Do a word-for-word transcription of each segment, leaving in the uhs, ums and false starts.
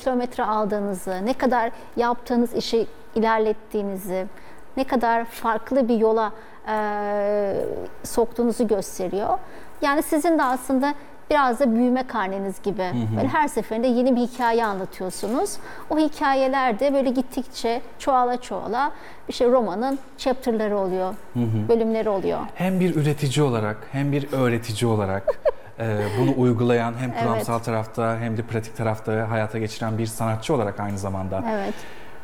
kilometre aldığınızı, ne kadar yaptığınız işi ilerlettiğinizi, ne kadar farklı bir yola e, soktuğunuzu gösteriyor. Yani sizin de aslında biraz da büyüme karneniz gibi. Hı hı. Böyle her seferinde yeni bir hikaye anlatıyorsunuz. O hikayeler de böyle gittikçe çoğala çoğala işte romanın chapter'ları oluyor, hı hı. bölümleri oluyor. Hem bir üretici olarak hem bir öğretici olarak e, bunu uygulayan hem kuramsal evet. tarafta hem de pratik tarafta hayata geçiren bir sanatçı olarak aynı zamanda. Evet.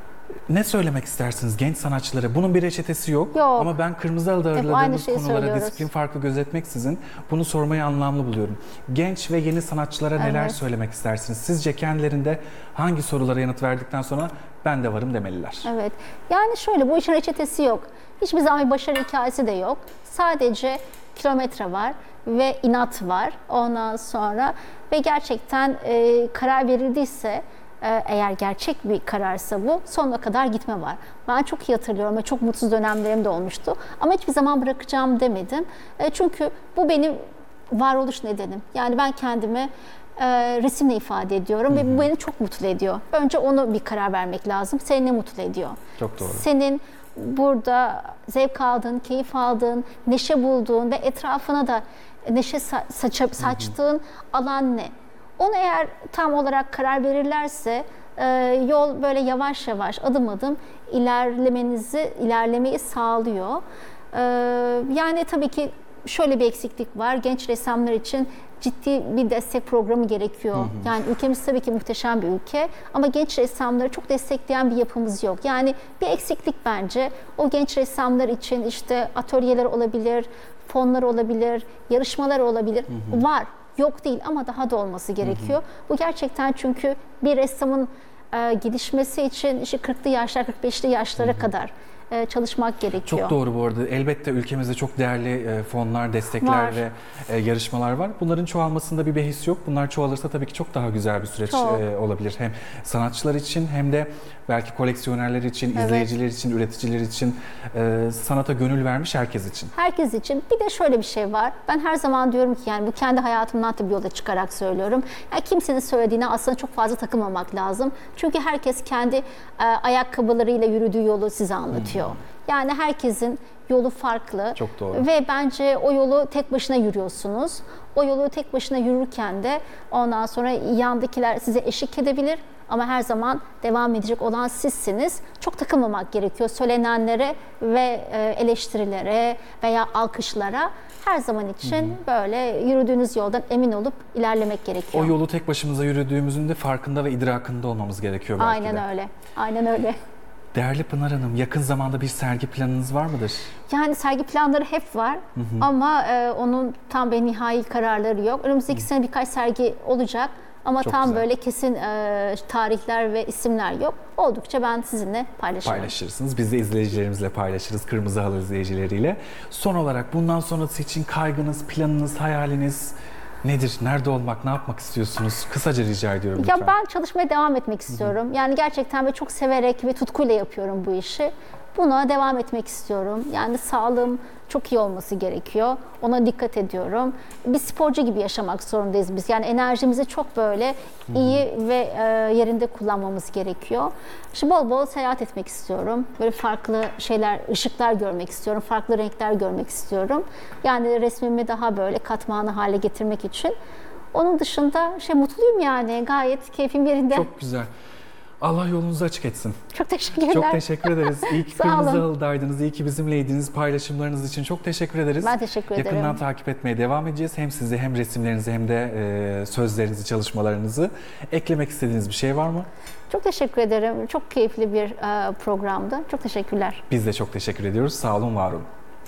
Ne söylemek istersiniz genç sanatçılara? Bunun bir reçetesi yok, yok. Ama ben Kırmızı Halı'da ağırladığımız konulara disiplin farkı gözetmeksizin bunu sormayı anlamlı buluyorum. Genç ve yeni sanatçılara evet. neler söylemek istersiniz? Sizce kendilerinde hangi sorulara yanıt verdikten sonra ben de varım demeliler? Evet. Yani şöyle, bu işin reçetesi yok. Hiçbir zaman bir başarı hikayesi de yok. Sadece kilometre var ve inat var. Ondan sonra ve gerçekten e, karar verildiyse, eğer gerçek bir kararsa bu, sonuna kadar gitme var. Ben çok iyi hatırlıyorum ve çok mutsuz dönemlerim de olmuştu. Ama hiçbir zaman bırakacağım demedim. Çünkü bu benim varoluş nedenim. Yani ben kendimi resimle ifade ediyorum hı hı. ve bu beni çok mutlu ediyor. Önce onu bir karar vermek lazım. Seni ne mutlu ediyor? Çok doğru. Senin burada zevk aldığın, keyif aldığın, neşe bulduğun ve etrafına da neşe saça, saçtığın hı hı. alan ne? Onu eğer tam olarak karar verirlerse e, yol böyle yavaş yavaş adım adım ilerlemenizi ilerlemeyi sağlıyor. E, yani tabii ki şöyle bir eksiklik var. Genç ressamlar için ciddi bir destek programı gerekiyor. Hı hı. Yani ülkemiz tabii ki muhteşem bir ülke ama genç ressamları çok destekleyen bir yapımız yok. Yani bir eksiklik bence. O genç ressamlar için işte atölyeler olabilir, fonlar olabilir, yarışmalar olabilir. Hı hı. Var. Yok değil ama daha da olması gerekiyor. Hı hı. Bu gerçekten çünkü bir ressamın e, gelişmesi için işte kırklı yaşlar, kırk beşli yaşlara hı hı. kadar e, çalışmak gerekiyor. Çok doğru bu arada. Elbette ülkemizde çok değerli e, fonlar, destekler var. ve e, yarışmalar var. Bunların çoğalmasında bir behis yok. Bunlar çoğalırsa tabii ki çok daha güzel bir süreç e, olabilir. Hem sanatçılar için hem de belki koleksiyonerler için, evet. izleyiciler için, üreticiler için, e, sanata gönül vermiş herkes için. Herkes için. Bir de şöyle bir şey var. Ben her zaman diyorum ki, yani bu kendi hayatımdan tabii yola çıkarak söylüyorum. Yani kimsenin söylediğine aslında çok fazla takılmamak lazım. Çünkü herkes kendi e, ayakkabılarıyla yürüdüğü yolu size anlatıyor. Hmm. Yani herkesin yolu farklı. Çok doğru. Ve bence o yolu tek başına yürüyorsunuz. O yolu tek başına yürürken de ondan sonra yandakiler size eşlik edebilir. Ama her zaman devam edecek olan sizsiniz. Çok takılmamak gerekiyor söylenenlere ve eleştirilere veya alkışlara. Her zaman için hı hı. böyle yürüdüğünüz yoldan emin olup ilerlemek gerekiyor. O yolu tek başımıza yürüdüğümüzün de farkında ve idrakında olmamız gerekiyor belki Aynen de. Aynen öyle. Aynen öyle. Değerli Pınar Hanım, yakın zamanda bir sergi planınız var mıdır? Yani sergi planları hep var hı hı. ama e, onun tam ve nihai kararları yok. Önümüzdeki hı. sene birkaç sergi olacak. Ama Çok tam güzel. böyle kesin e, tarihler ve isimler yok. Oldukça ben sizinle paylaşırım. Paylaşırsınız. Biz de izleyicilerimizle paylaşırız. Kırmızı Halı izleyicileriyle. Son olarak bundan sonrası için kaygınız, planınız, hayaliniz nedir? Nerede olmak, ne yapmak istiyorsunuz? Kısaca rica ediyorum lütfen. Ya ben çalışmaya devam etmek istiyorum. Hı hı. Yani gerçekten ve çok severek ve tutkuyla yapıyorum bu işi. Buna devam etmek istiyorum. Yani sağlığım çok iyi olması gerekiyor. Ona dikkat ediyorum. Bir sporcu gibi yaşamak zorundayız biz. Yani enerjimizi çok böyle iyi hı hı. ve e, yerinde kullanmamız gerekiyor. Şimdi bol bol seyahat etmek istiyorum. Böyle farklı şeyler, ışıklar görmek istiyorum. Farklı renkler görmek istiyorum. Yani resmimi daha böyle katmanlı hale getirmek için. Onun dışında şey mutluyum yani. Gayet keyfim yerinde. Çok güzel. Allah yolunuzu açık etsin. Çok teşekkürler. Çok teşekkür ederiz. İyi ki Kırmızı Halı'daydınız. İyi ki bizimleydiniz. Paylaşımlarınız için çok teşekkür ederiz. Ben teşekkür ederim. Yakından takip etmeye devam edeceğiz. Hem sizi hem resimlerinizi hem de e, sözlerinizi, çalışmalarınızı. Eklemek istediğiniz bir şey var mı? Çok teşekkür ederim. Çok keyifli bir e, programdı. Çok teşekkürler. Biz de çok teşekkür ediyoruz. Sağ olun, var olun.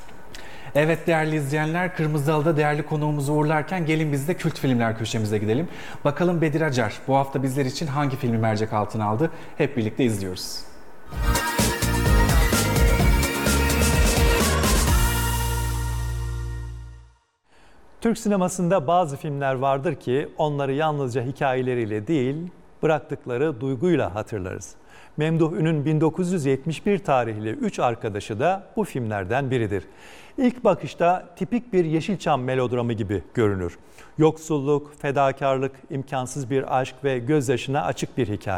Evet değerli izleyenler, Kırmızı Halı'da değerli konuğumuzu uğurlarken gelin biz de kült filmler köşemize gidelim. Bakalım Bedir Acar bu hafta bizler için hangi filmi mercek altına aldı? Hep birlikte izliyoruz. Türk sinemasında bazı filmler vardır ki onları yalnızca hikayeleriyle değil, bıraktıkları duyguyla hatırlarız. Memduh Ün'ün bin dokuz yüz yetmiş bir tarihli Üç Arkadaşı da bu filmlerden biridir. İlk bakışta tipik bir Yeşilçam melodramı gibi görünür. Yoksulluk, fedakarlık, imkansız bir aşk ve gözyaşına açık bir hikaye.